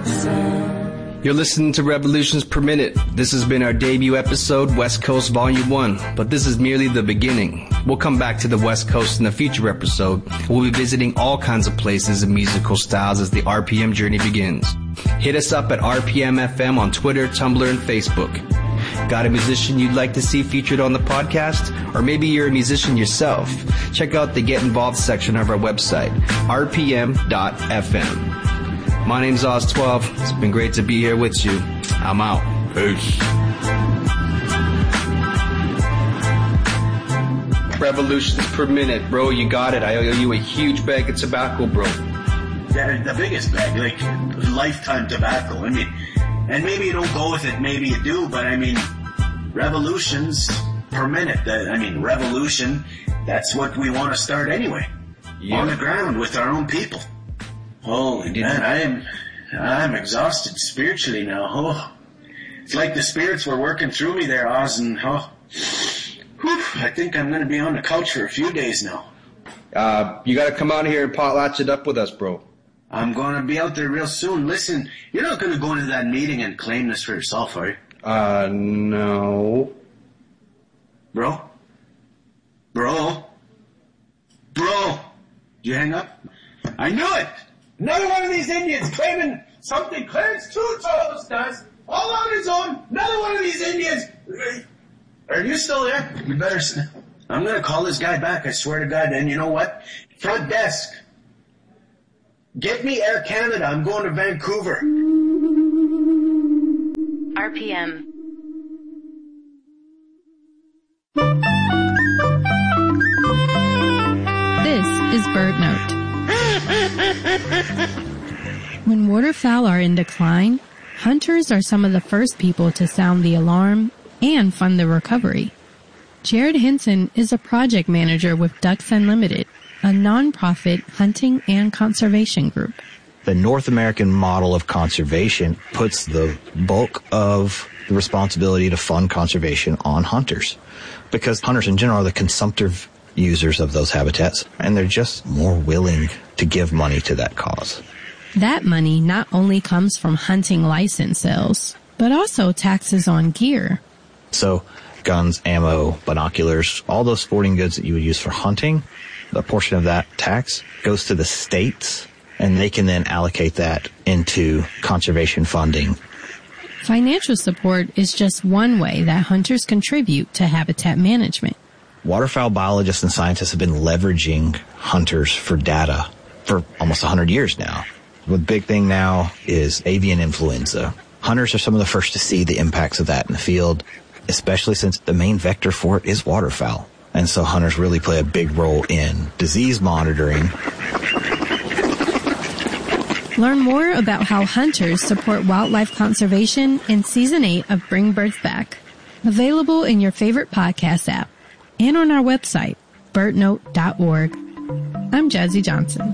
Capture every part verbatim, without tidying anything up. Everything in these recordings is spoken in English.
You're listening to Revolutions Per Minute. This has been our debut episode, West Coast Volume one, but this is merely the beginning. We'll come back to the West Coast in a future episode. We'll be visiting all kinds of places and musical styles as the R P M journey begins. Hit us up at R P M F M on Twitter, Tumblr, and Facebook. Got a musician you'd like to see featured on the podcast? Or maybe you're a musician yourself? Check out the Get Involved section of our website, R P M dot F M. My name's Oz twelve. It's been great to be here with you. I'm out. Peace. Revolutions per minute, bro. You got it. I owe you a huge bag of tobacco, bro. Yeah, the biggest bag, like lifetime tobacco. I mean, and maybe you don't go with it, maybe you do, but I mean, revolutions per minute. I mean, revolution, that's what we want to start anyway. Yeah. On the ground with our own people. Holy man, I am, I'm exhausted spiritually now. Oh, it's like the spirits were working through me there, Oz, and oh, whew, I think I'm going to be on the couch for a few days now. Uh, you got to come out here and potlatch it up with us, bro. I'm going to be out there real soon. Listen, you're not going to go into that meeting and claim this for yourself, are you? Uh, no. Bro? Bro? Bro? Did you hang up? I knew it! Another one of these Indians claiming something Clarence Two told us does, all on his own. Another one of these Indians. Are you still there? You better. I'm going to call this guy back, I swear to God. And you know what? Front desk. Get me Air Canada. I'm going to Vancouver. R P M. This is Bird Note. When waterfowl are in decline, hunters are some of the first people to sound the alarm and fund the recovery. Jared Hinton is a project manager with Ducks Unlimited, a nonprofit hunting and conservation group. The North American model of conservation puts the bulk of the responsibility to fund conservation on hunters, because hunters in general are the consumptive users of those habitats, and they're just more willing to give money to that cause. That money not only comes from hunting license sales, but also taxes on gear. So guns, ammo, binoculars, all those sporting goods that you would use for hunting, a portion of that tax goes to the states, and they can then allocate that into conservation funding. Financial support is just one way that hunters contribute to habitat management. Waterfowl biologists and scientists have been leveraging hunters for data for almost one hundred years now. The big thing now is avian influenza. Hunters are some of the first to see the impacts of that in the field, especially since the main vector for it is waterfowl. And so hunters really play a big role in disease monitoring. Learn more about how hunters support wildlife conservation in Season eight of Bring Birds Back. Available in your favorite podcast app and on our website, bird note dot org. I'm Jazzy Johnson.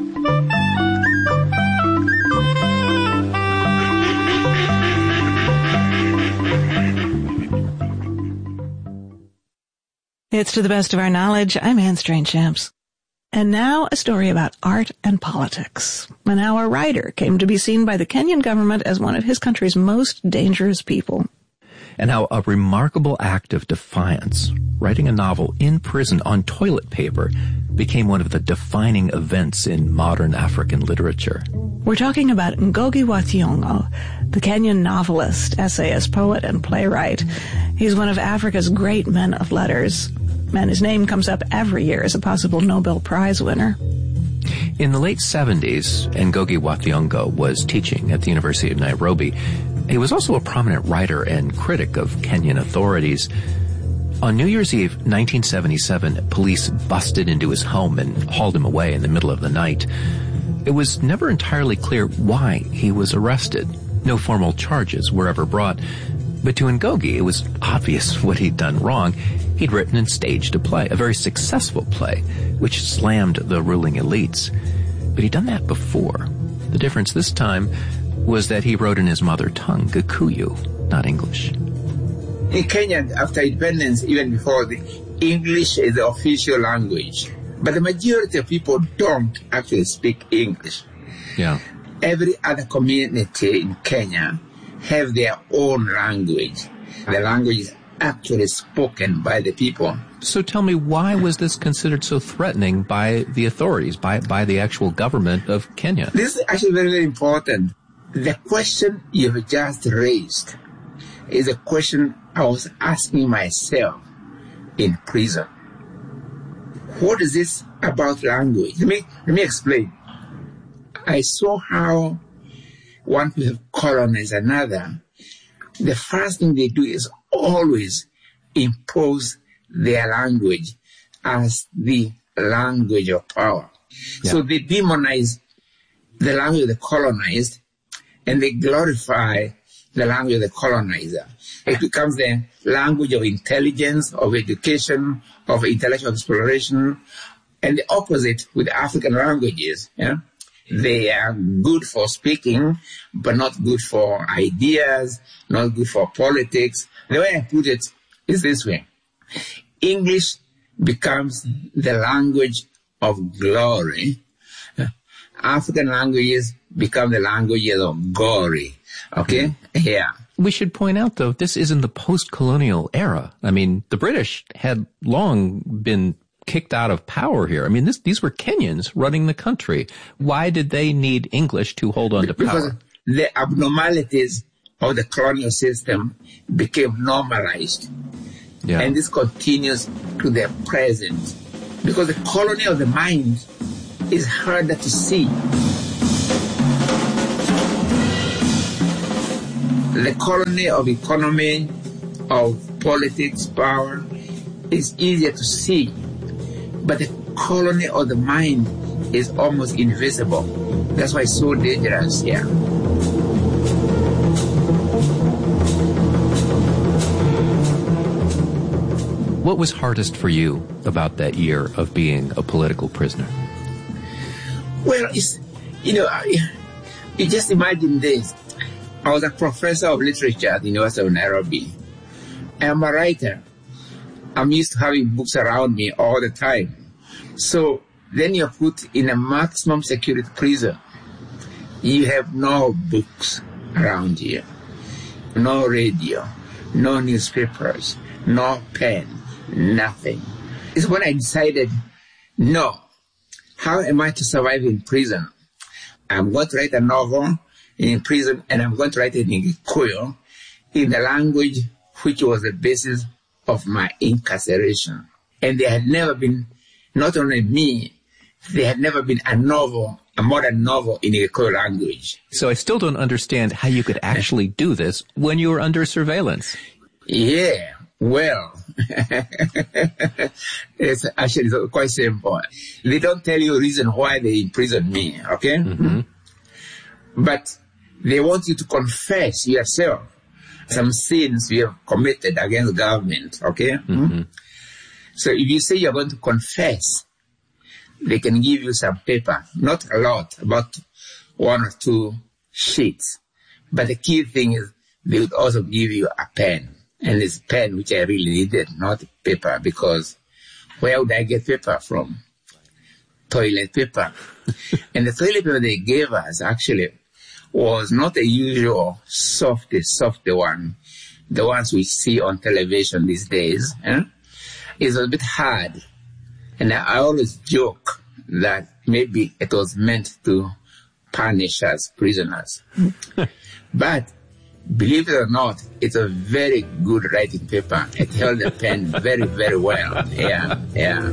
It's To the Best of Our Knowledge. I'm Anne Strange-Champs. And now a story about art and politics, and how a writer came to be seen by the Kenyan government as one of his country's most dangerous people. And how a remarkable act of defiance, writing a novel in prison on toilet paper, became one of the defining events in modern African literature. We're talking about Ngugi wa Thiong'o, the Kenyan novelist, essayist, poet, and playwright. He's one of Africa's great men of letters, and his name comes up every year as a possible Nobel Prize winner. In the late seventies, Ngugi wa Thiong'o was teaching at the University of Nairobi. He was also a prominent writer and critic of Kenyan authorities. On New Year's Eve, nineteen seventy-seven, police busted into his home and hauled him away in the middle of the night. It was never entirely clear why he was arrested. No formal charges were ever brought. But to Ngugi, it was obvious what he'd done wrong. He'd written and staged a play, a very successful play, which slammed the ruling elites. But he'd done that before. The difference this time was that he wrote in his mother tongue, Gikuyu, not English. In Kenya, after independence, even before, the English is the official language. But the majority of people don't actually speak English. Yeah. every other community in Kenya have their own language. The language is actually spoken by the people. So tell me, why was this considered so threatening by the authorities, by, by the actual government of Kenya? This is actually very, very important. The question you've just raised is a question I was asking myself in prison. What is this about language? Let me, let me explain. I saw how one people colonize another. The first thing they do is always impose their language as the language of power. Yeah. So they demonize the language of the colonized and they glorify the language of the colonizer. It becomes the language of intelligence, of education, of intellectual exploration, and the opposite with African languages. Yeah? They are good for speaking, but not good for ideas, not good for politics. The way I put it is this way. English becomes the language of glory. African languages become the languages of glory. Okay? Yeah. We should point out, though, this is in the post-colonial era. I mean, the British had long been kicked out of power here. I mean, this, these were Kenyans running the country. Why did they need English to hold on to because power? Because the abnormalities of the colonial system became normalized. Yeah. And this continues to the present. Because the colony of the mind is harder to see. The colony of economy, of politics, power, is easier to see. But the colony of the mind is almost invisible. That's why it's so dangerous here. What was hardest for you about that year of being a political prisoner? Well, it's, you know, you just imagine this. I was a professor of literature at the University of Nairobi. I'm a writer. I'm used to having books around me all the time. So then you're put in a maximum security prison. You have no books around you, no radio, no newspapers, no pen, nothing. It's when I decided, no, how am I to survive in prison? I'm going to write a novel in prison, and I'm going to write it in Gikuyu, in the language which was the basis of my incarceration. And there had never been, not only me, there had never been a novel, a modern novel in the Gikuyu language. So I still don't understand how you could actually do this when you were under surveillance. Yeah, well, it's actually quite simple. They don't tell you a reason why they imprisoned me, okay? Mm-hmm. But they want you to confess yourself some sins you have committed against government, okay? Mm-hmm. So if you say you're going to confess, they can give you some paper, not a lot, about one or two sheets. But the key thing is they would also give you a pen. And it's pen which I really needed, not paper, because where would I get paper from? Toilet paper. And the toilet paper they gave us actually was not the usual soft, soft one, the ones we see on television these days. Eh? It was a bit hard. And I always joke that maybe it was meant to punish us prisoners. But believe it or not, it's a very good writing paper. It held the pen very, very well. Yeah, yeah.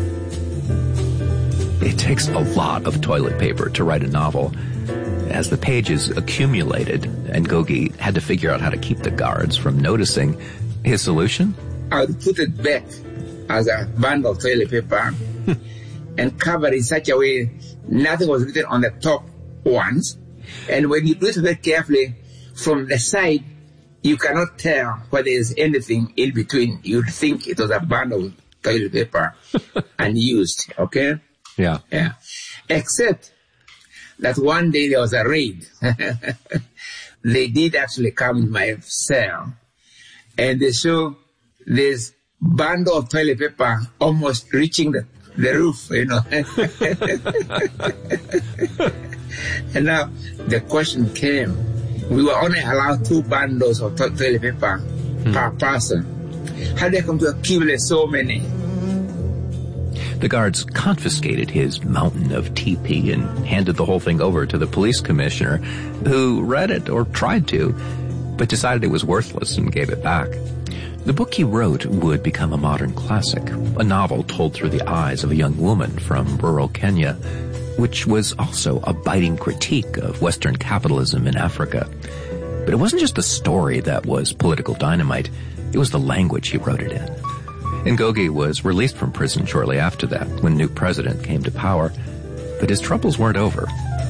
It takes a lot of toilet paper to write a novel. As the pages accumulated, and Ngugi had to figure out how to keep the guards from noticing, his solution? I would put it back as a bundle of toilet paper and cover it in such a way nothing was written on the top ones. And when you do it very carefully, from the side, you cannot tell whether there's anything in between. You'd think it was a bundle of toilet paper unused, okay? Yeah. Yeah. Except that one day there was a raid. They did actually come in my cell, and they show this bundle of toilet paper almost reaching the, the roof, you know. And now the question came, we were only allowed two bundles of to- toilet paper hmm. per person. How did they come to accumulate so many? The guards confiscated his mountain of T P and handed the whole thing over to the police commissioner, who read it, or tried to, but decided it was worthless and gave it back. The book he wrote would become a modern classic, a novel told through the eyes of a young woman from rural Kenya, which was also a biting critique of Western capitalism in Africa. But it wasn't just the story that was political dynamite, it was the language he wrote it in. Ngugi was released from prison shortly after that, when a new president came to power, but his troubles weren't over.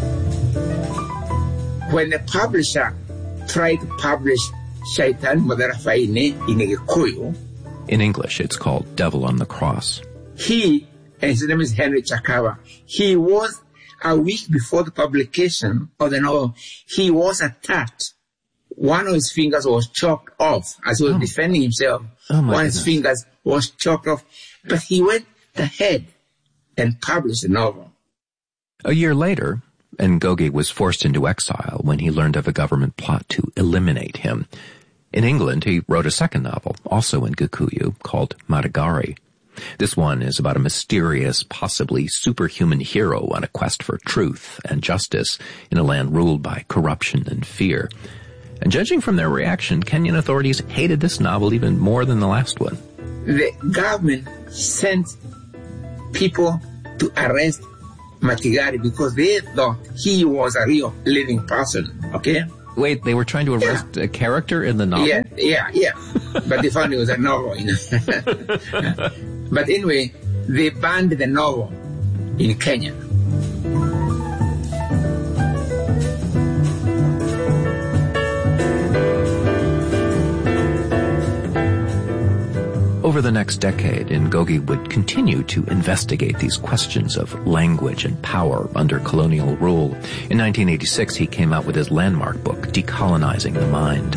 When the publisher tried to publish Shaitan Madarafaine in Gikuyu, in English, it's called Devil on the Cross. He, and his name is Henry Chakawa, he was, a week before the publication of the novel, he was attacked. One of his fingers was chopped off as he was oh. defending himself. Oh my One of goodness. his fingers was chopped off. But he went ahead and published the novel. A year later, Ngugi was forced into exile when he learned of a government plot to eliminate him. In England, he wrote a second novel, also in Gikuyu, called Maragari. This one is about a mysterious, possibly superhuman hero on a quest for truth and justice in a land ruled by corruption and fear. And judging from their reaction, Kenyan authorities hated this novel even more than the last one. The government sent people to arrest Matigari because they thought he was a real living person, okay? Wait, they were trying to arrest yeah. a character in the novel? Yeah, yeah, yeah. But they found it was a novel, you know. But anyway, they banned the novel in Kenya. Over the next decade, Ngugi would continue to investigate these questions of language and power under colonial rule. In nineteen eighty-six, he came out with his landmark book, Decolonizing the Mind.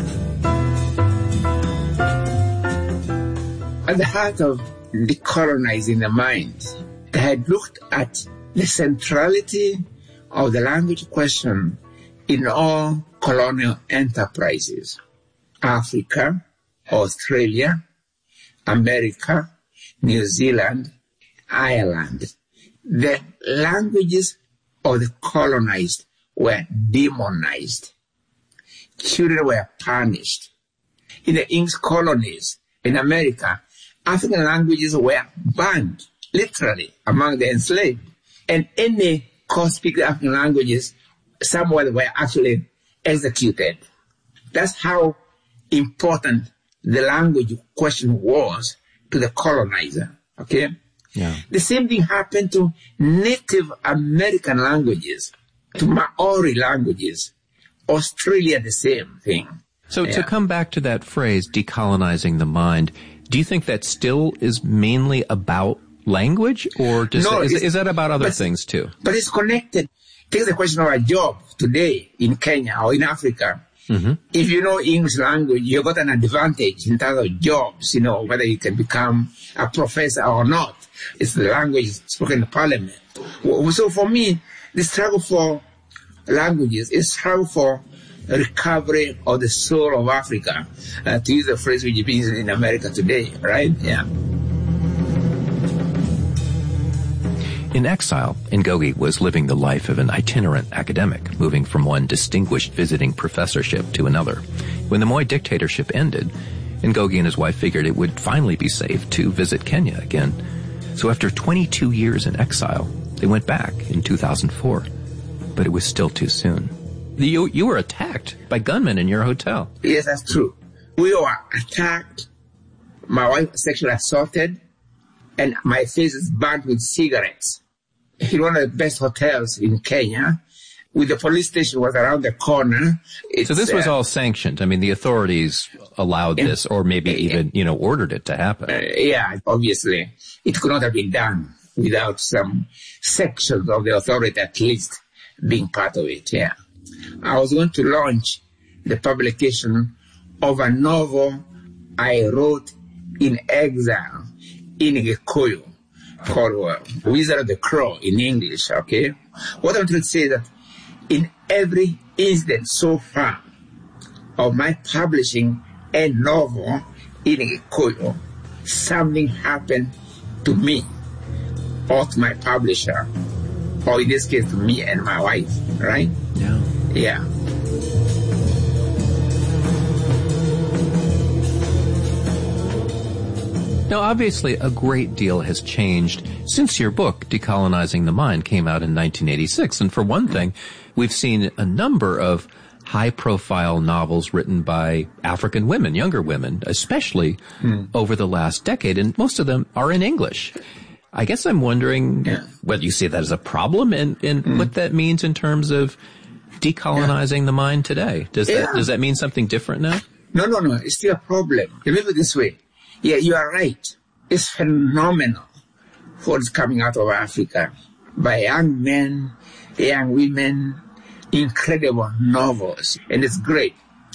At the heart of Decolonizing the Mind, I had looked at the centrality of the language question in all colonial enterprises. Africa, Australia, America, New Zealand, Ireland. The languages of the colonized were demonized. Children were punished. In the English colonies in America, African languages were banned, literally, among the enslaved. And any co-speaking African languages, somewhere were actually executed. That's how important the language question was to the colonizer, okay? Yeah. The same thing happened to Native American languages, to Maori languages. Australia, the same thing. So yeah. to come back to that phrase, decolonizing the mind, do you think that still is mainly about language, or does no, that, is, is that about other but, things too? But it's connected. Take the question of a job today in Kenya or in Africa. Mm-hmm. If you know English language, you've got an advantage in terms of jobs, you know, whether you can become a professor or not. It's the language spoken in the parliament. So for me, the struggle for languages is struggle for recovery of the soul of Africa, uh, to use the phrase which is used in America today, right? Yeah. In exile, Ngugi was living the life of an itinerant academic, moving from one distinguished visiting professorship to another. When the Moi dictatorship ended, Ngugi and his wife figured it would finally be safe to visit Kenya again. So after twenty-two years in exile, they went back in two thousand four. But it was still too soon. You, you were attacked by gunmen in your hotel. Yes, that's true. We were attacked. My wife was sexually assaulted, and my face is burnt with cigarettes. In one of the best hotels in Kenya, with the police station was around the corner. So this was uh, all sanctioned. I mean, the authorities allowed this, or maybe uh, even, you know, ordered it to happen. Uh, yeah, obviously. It could not have been done without some sections of the authority at least being part of it, yeah. I was going to launch the publication of a novel I wrote in exile in Gikuyu called uh, Wizard of the Crow in English, okay? What I'm trying to say is that in every incident so far of my publishing a novel in Gikuyu, something happened to me or to my publisher, or in this case to me and my wife, right? Yeah. Yeah. Now, obviously, a great deal has changed since your book, Decolonizing the Mind, came out in nineteen eighty-six. And for one thing, we've seen a number of high-profile novels written by African women, younger women, especially mm. over the last decade, and most of them are in English. I guess I'm wondering yeah. whether you see that as a problem and, and mm. what that means in terms of decolonizing yeah. the mind today. Does yeah. that does that mean something different now? No, no, no. It's still a problem. Remember this way. Yeah, you are right. It's phenomenal what's coming out of Africa by young men, young women, incredible novels, and it's great.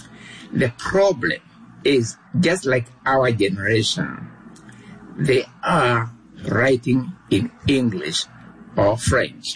The problem is just like our generation, they are writing in English or French.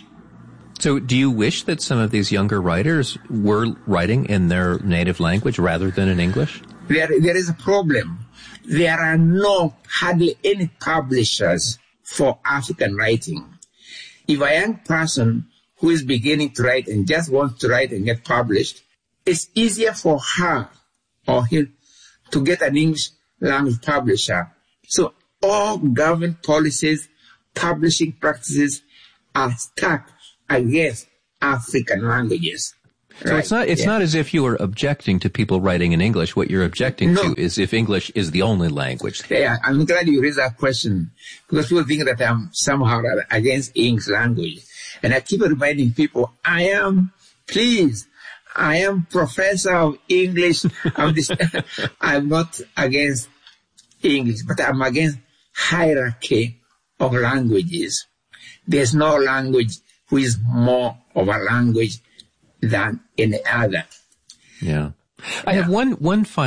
So do you wish that some of these younger writers were writing in their native language rather than in English? There, there is a problem. There are no, hardly any publishers for African writing. If a young person who is beginning to write and just wants to write and get published, it's easier for her or him to get an English language publisher. So all government policies, publishing practices are stuck against African languages. So right. it's not it's yeah. not as if you are objecting to people writing in English. What you're objecting no. to is if English is the only language. Yeah, I'm glad you raised that question because people think that I'm somehow against English language. And I keep reminding people, I am, please, I am professor of English. I'm, this, I'm not against English, but I'm against hierarchy of languages. There's no language which is more of a language than any other. Yeah. I yeah. have one, one final